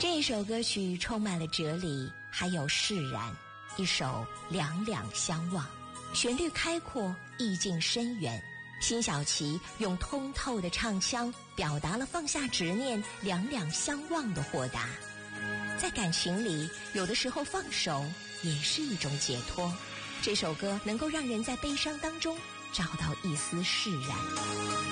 这一首歌曲充满了哲理，还有释然，一首两两相望，旋律开阔，意境深远。辛晓琪用通透的唱腔表达了放下执念，两两相望的豁达。在感情里，有的时候放手也是一种解脱。这首歌能够让人在悲伤当中找到一丝释然。